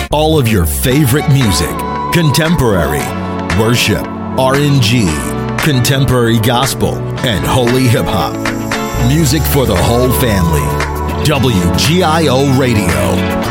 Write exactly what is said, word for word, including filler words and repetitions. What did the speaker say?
All of your favorite music, contemporary, worship, R and G, contemporary gospel, and holy hip-hop. Music for the whole family. W G I O Radio.